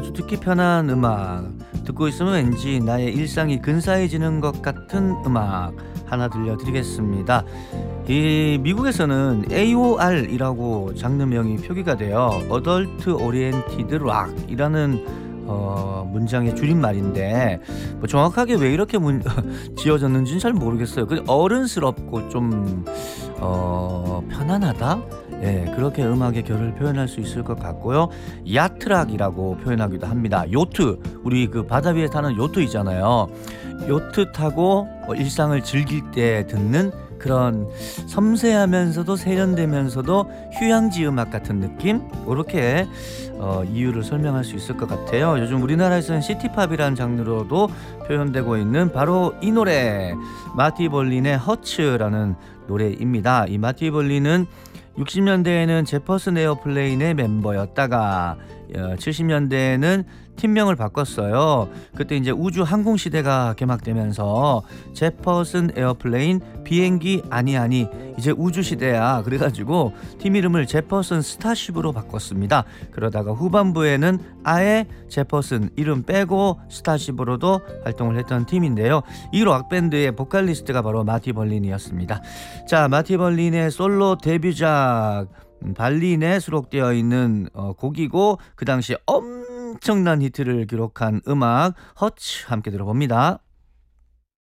아주 듣기 편한 음악, 듣고 있으면 왠지 나의 일상이 근사해지는 것 같은 음악 하나 들려드리겠습니다. 이 미국에서는 AOR이라고 장르명이 표기가 돼요. Adult Oriented Rock이라는 문장의 줄임말인데 뭐 정확하게 왜 이렇게 지어졌는지는 잘 모르겠어요. 그 어른스럽고 좀 편안하다? 예, 그렇게 음악의 결을 표현할 수 있을 것 같고요. 야트락이라고 표현하기도 합니다. 요트, 우리 그 바다 위에 타는 요트 있잖아요. 요트 타고 일상을 즐길 때 듣는 그런 섬세하면서도 세련되면서도 휴양지 음악 같은 느낌? 이렇게 이유를 설명할 수 있을 것 같아요. 요즘 우리나라에서는 시티팝이라는 장르로도 표현되고 있는 바로 이 노래, 마티 벌린의 허츠라는 노래입니다. 이 마티 벌린은 60년대에는 제퍼슨 에어플레인의 멤버였다가 70년대에는 팀명을 바꿨어요. 그때 이제 우주 항공 시대가 개막되면서 제퍼슨 에어플레인 비행기 아니 이제 우주 시대야 그래가지고 팀 이름을 제퍼슨 스타쉽으로 바꿨습니다. 그러다가 후반부에는 아예 제퍼슨 이름 빼고 스타쉽으로도 활동을 했던 팀인데요. 이 락밴드의 보컬리스트가 바로 마티 벌린이었습니다. 자, 마티 벌린의 솔로 데뷔작 발린에 수록되어 있는 곡이고 그 당시에 엄청난 히트를 기록한 음악 허츠 함께 들어봅니다.